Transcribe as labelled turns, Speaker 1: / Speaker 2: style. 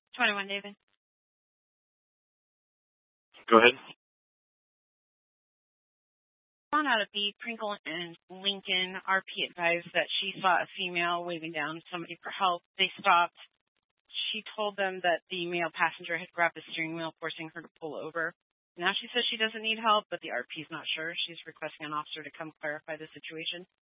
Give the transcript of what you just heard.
Speaker 1: 21, David.
Speaker 2: Go ahead.
Speaker 1: On out of B, Prinkle and Lincoln, RP advised that she saw a female waving down somebody for help. They stopped. She told them that the male passenger had grabbed the steering wheel, forcing her to pull over. Now she says she doesn't need help, but the RP is not sure. She's requesting an officer to come clarify the situation.